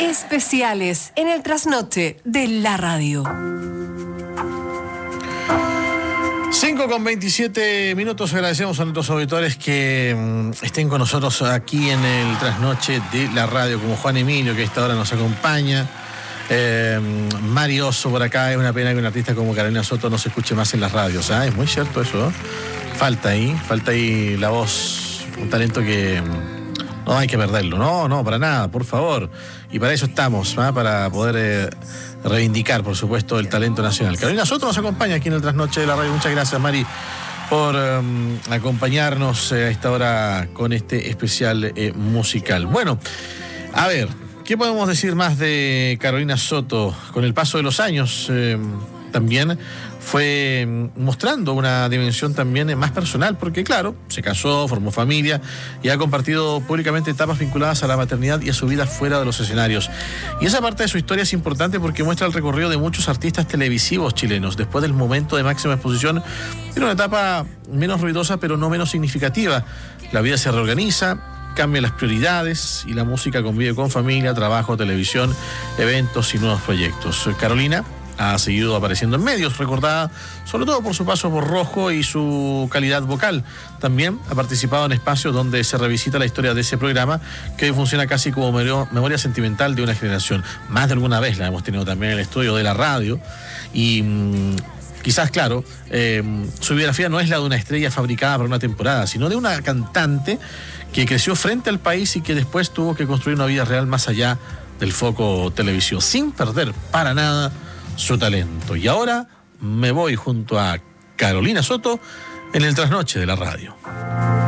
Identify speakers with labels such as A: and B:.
A: Especiales en el trasnoche de la radio.
B: 5:27. Agradecemos a nuestros auditores que estén con nosotros aquí en el trasnoche de la radio, como Juan Emilio, que a esta hora nos acompaña. Mari Oso por acá. Es una pena que un artista como Carolina Soto no se escuche más en las radios. Es muy cierto eso, ¿eh? Falta ahí la voz, un talento que no hay que perderlo. No, para nada, por favor. Y para eso estamos, para poder reivindicar, por supuesto, el talento nacional. Carolina Soto nos acompaña aquí en el trasnoche de la radio. Muchas gracias, Mari, por acompañarnos a esta hora con este especial musical. Bueno, a ver, ¿qué podemos decir más de Carolina Soto? Con el paso de los años también fue mostrando una dimensión también más personal, porque claro, se casó, formó familia y ha compartido públicamente etapas vinculadas a la maternidad y a su vida fuera de los escenarios. Y esa parte de su historia es importante porque muestra el recorrido de muchos artistas televisivos chilenos. Después del momento de máxima exposición, era una etapa menos ruidosa pero no menos significativa. La vida se reorganiza, cambian las prioridades y la música convive con familia, trabajo, televisión, eventos y nuevos proyectos. Carolina ha seguido apareciendo en medios, recordada sobre todo por su paso por Rojo y su calidad vocal. También ha participado en espacios donde se revisita la historia de ese programa, que hoy funciona casi como memoria sentimental de una generación. Más de alguna vez la hemos tenido también en el estudio de la radio y quizás, claro, su biografía no es la de una estrella fabricada para una temporada, sino de una cantante que creció frente al país y que después tuvo que construir una vida real más allá del foco televisivo, sin perder para nada su talento. Y ahora me voy junto a Carolina Soto en el trasnoche de la radio.